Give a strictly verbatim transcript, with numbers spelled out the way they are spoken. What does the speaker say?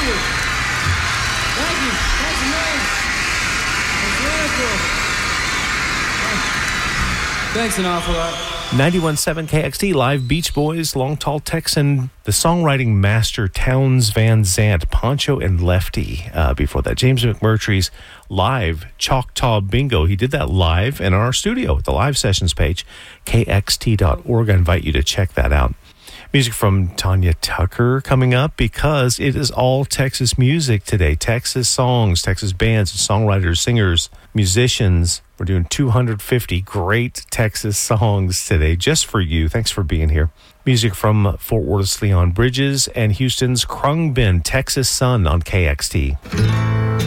you. Thank you. Thanks a million. That's wonderful. Thanks an awful lot. ninety-one point seven K X T, live Beach Boys, Long Tall Texan, the songwriting master Townes Van Zandt, Poncho and Lefty. Uh, before that, James McMurtry's live Choctaw Bingo. He did that live in our studio at the live sessions page, K X T dot org. I invite you to check that out. Music from Tanya Tucker coming up because it is all Texas music today. Texas songs, Texas bands, songwriters, singers, musicians. We're doing two hundred fifty great Texas songs today just for you. Thanks for being here. Music from Fort Worth's Leon Bridges and Houston's Krungbin, Texas Sun on K X T.